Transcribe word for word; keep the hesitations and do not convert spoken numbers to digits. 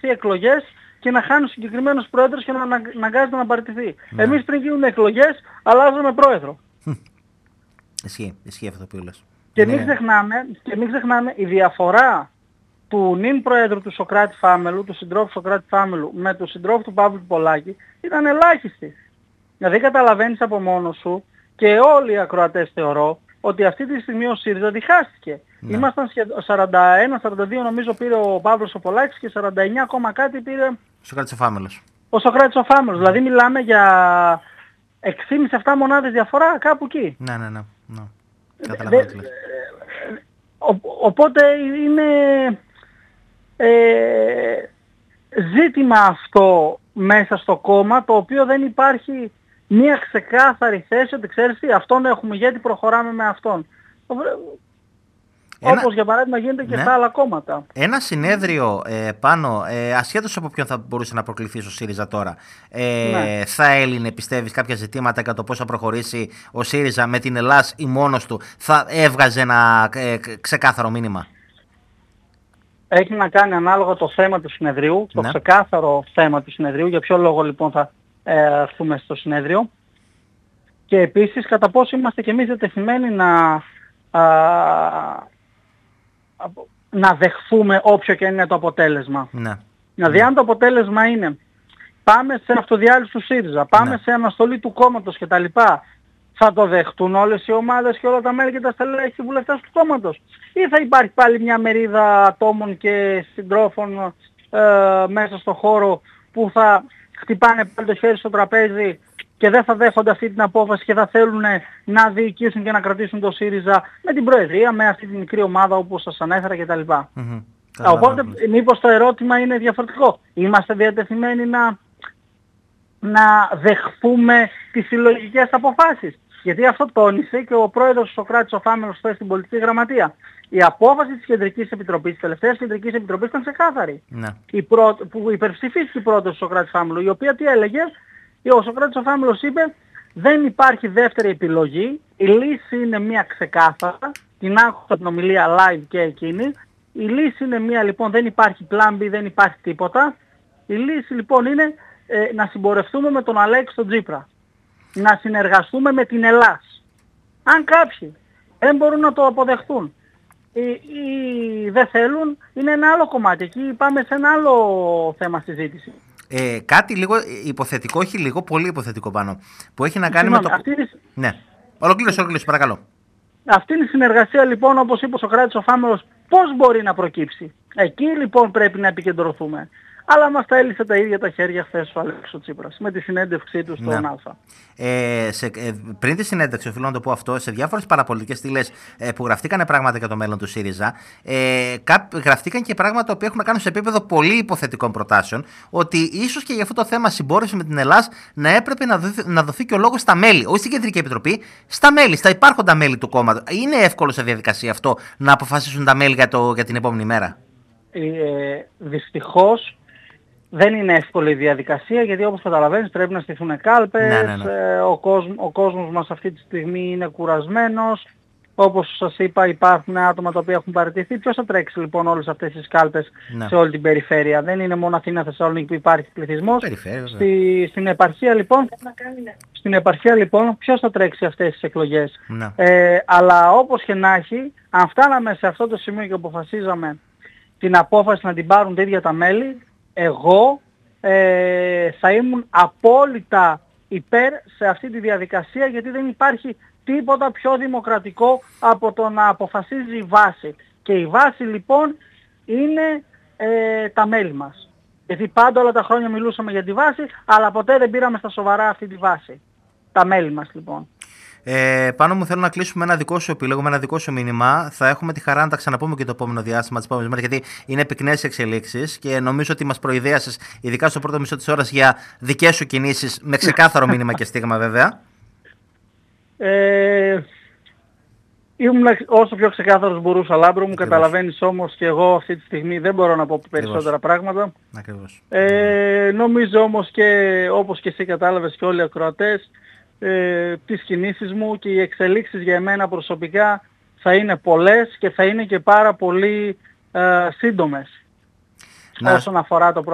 διεξαχθεί εκλογές και να χάνει συγκεκριμένους πρόεδρους και να αναγκάζεται να παραιτηθεί. Ναι. Εμείς πριν γίνουν εκλογές αλλάζουμε πρόεδρο. Ισχύει, ισχύει αυτό που λες. Και, μην ξεχνάμε, και μην ξεχνάμε η διαφορά του νυν Προέδρου του Σωκράτη Φάμελου, του συντρόφου Σωκράτη Φάμελου, με του συντρόφου του Παύλου του Πολάκη, ήταν ελάχιστη. Δηλαδή καταλαβαίνεις από μόνος σου, και όλοι οι ακροατές θεωρώ, ότι αυτή τη στιγμή ο ΣΥΡΙΖΑ διχάστηκε. Ναι. Ήμασταν σαράντα ένα σαράντα δύο νομίζω πήρε ο Παύλος ο Πολάκης και σαράντα εννιά ακόμα κάτι πήρε ο Σωκράτης ο Φάμελος. Ο Σωκράτης ο Φάμελος. Δηλαδή μιλάμε για έξι κόμμα πέντε επτά μονάδες διαφορά κάπου εκεί. Ναι, ναι, ναι. ναι. Καταλαβαίνω τι λες. Οπότε είναι ε, ζήτημα αυτό μέσα στο κόμμα, το οποίο δεν υπάρχει μία ξεκάθαρη θέση ότι ξέρεις τι, αυτόν έχουμε γιατί προχωράμε με αυτόν. Ένα... Όπως για παράδειγμα γίνεται και ναι. στα άλλα κόμματα. Ένα συνέδριο ε, πάνω, ε, ασχέτως από ποιον θα μπορούσε να προκληθεί ο ΣΥΡΙΖΑ τώρα, ε, ναι. θα έλυνε, πιστεύεις, κάποια ζητήματα για το πώς θα προχωρήσει ο ΣΥΡΙΖΑ με την Ελλάς ή μόνος του, θα έβγαζε ένα ε, ξεκάθαρο μήνυμα? Έχει να κάνει ανάλογα το θέμα του συνεδρίου, το ναι. ξεκάθαρο θέμα του συνεδρίου, για ποιο λόγο λοιπόν θα ε, έρθουμε στο συνέδριο, και επίσης κατά πόσο είμαστε και εμείς διατεθειμένοι να... Α, να δεχθούμε όποιο και είναι το αποτέλεσμα. Ναι. Δηλαδή ναι. αν το αποτέλεσμα είναι πάμε σε αυτοδιάλυση του ΣΥΡΙΖΑ, πάμε ναι. σε αναστολή του κόμματος κτλ. Θα το δεχτούν όλες οι ομάδες και όλα τα μέλη και τα στελέχη βουλευτές του κόμματος? Ή θα υπάρχει πάλι μια μερίδα ατόμων και συντρόφων ε, μέσα στο χώρο που θα χτυπάνε πάλι το χέρι στο τραπέζι και δεν θα δέχονται αυτή την απόφαση και θα θέλουν να διοικήσουν και να κρατήσουν το ΣΥΡΙΖΑ με την Προεδρία, με αυτή τη μικρή ομάδα όπως σας ανέφερα κτλ. Mm-hmm. Οπότε μήπως το ερώτημα είναι διαφορετικό. Είμαστε διατεθειμένοι να, να δεχθούμε τις συλλογικές αποφάσεις? Γιατί αυτό τόνισε και ο πρόεδρος του Σωκράτης ο Φάμελος χθες στην Πολιτική Γραμματεία. Η απόφαση της Κεντρικής Επιτροπής, της τελευταίας Κεντρικής Επιτροπής ήταν ξεκάθαρη. Ναι. Η πρω... που υπερψηφίστηκε η πρόταση του Σωκράτη Φάμελου, η οποία τι έλεγε? Ο Σωκράτης ο Φάμελος είπε δεν υπάρχει δεύτερη επιλογή, η λύση είναι μία ξεκάθαρα, την άκουσα την ομιλία live και εκείνη, η λύση είναι μία λοιπόν, δεν υπάρχει plan B, δεν υπάρχει τίποτα, η λύση λοιπόν είναι ε, να συμπορευτούμε με τον Αλέξη τον Τσίπρα, να συνεργαστούμε με την Ελλάς. Αν κάποιοι δεν μπορούν να το αποδεχτούν ή, ή δεν θέλουν, είναι ένα άλλο κομμάτι, εκεί πάμε σε ένα άλλο θέμα συζήτηση. Ε, κάτι λίγο υποθετικό, όχι λίγο, πολύ υποθετικό πάνω, που έχει να κάνει Συγνώμη, με το... Αυτή... Ναι, ολοκλήρωσε, ολοκλήρωσε, παρακαλώ. Αυτή η συνεργασία λοιπόν, όπως είπε ο Σωκράτης ο Φάμελος, πώς μπορεί να προκύψει? Εκεί λοιπόν πρέπει να επικεντρωθούμε. Αλλά μας τα έλυσε τα ίδια τα χέρια χθες ο Αλέξης ο Τσίπρας με τη συνέντευξή του στον ναι. Α. Ε, σε, ε, πριν τη συνέντευξη, οφείλω να το πω αυτό, σε διάφορες παραπολιτικές στήλες ε, που γραφτήκαν πράγματα για το μέλλον του ΣΥΡΙΖΑ, ε, κά, γραφτήκαν και πράγματα που έχουν να κάνουν σε επίπεδο πολύ υποθετικών προτάσεων, ότι ίσως και για αυτό το θέμα συμπόρευση με την Ελλάδα να έπρεπε να δοθεί, να δοθεί και ο λόγος στα μέλη, όχι στην Κεντρική Επιτροπή, στα μέλη, στα υπάρχοντα μέλη του κόμματος. Είναι εύκολο σε διαδικασία αυτό να αποφασίσουν τα μέλη για, το, για την επόμενη μέρα? Ε, δυστυχώς. Δεν είναι εύκολη η διαδικασία, γιατί όπως καταλαβαίνεις πρέπει να στηθούν κάλπες, ναι, ναι, ναι. Ε, ο, κόσμ, ο κόσμος μας αυτή τη στιγμή είναι κουρασμένος, όπως σας είπα υπάρχουν άτομα τα οποία έχουν παραιτηθεί. Ποιος θα τρέξει λοιπόν όλες αυτές τις κάλπες ναι. σε όλη την περιφέρεια? Δεν είναι μόνο Αθήνα, Θεσσαλονίκη που υπάρχει πληθυσμός. Στη, στην επαρχία λοιπόν, στην επαρχία λοιπόν ποιος θα τρέξει αυτές τις εκλογές? Ναι. Ε, αλλά όπως και να έχει, αν φτάναμε σε αυτό το σημείο και αποφασίζαμε την απόφαση να την πάρουν τα ίδια τα μέλη, εγώ ε, θα ήμουν απόλυτα υπέρ σε αυτή τη διαδικασία, γιατί δεν υπάρχει τίποτα πιο δημοκρατικό από το να αποφασίζει η βάση. Και η βάση λοιπόν είναι ε, τα μέλη μας. Γιατί πάντα όλα τα χρόνια μιλούσαμε για τη βάση, αλλά ποτέ δεν πήραμε στα σοβαρά αυτή τη βάση. Τα μέλη μας λοιπόν. Ε, πάνω μου θέλω να κλείσουμε με ένα δικό σου επίλογο, με ένα δικό σου μήνυμα. Θα έχουμε τη χαρά να τα ξαναπούμε και το επόμενο διάστημα, τις επόμενες μέρες, γιατί είναι πυκνές εξελίξεις και νομίζω ότι μας προειδέασες, ειδικά στο πρώτο μισό της ώρας, για δικές σου κινήσεις, με ξεκάθαρο μήνυμα και στίγμα βέβαια. Ε, ήμουν όσο πιο ξεκάθαρος μπορούσα, Λάμπρο μου. Καταλαβαίνεις όμως και εγώ αυτή τη στιγμή δεν μπορώ να πω περισσότερα Ακριβώς. πράγματα. Ακριβώς. Ε, νομίζω όμως και όπως και εσύ κατάλαβες και όλοι οι ακροατές, Ε, τις κινήσεις μου και οι εξελίξεις για εμένα προσωπικά θα είναι πολλές και θα είναι και πάρα πολύ ε, σύντομες να... όσον αφορά το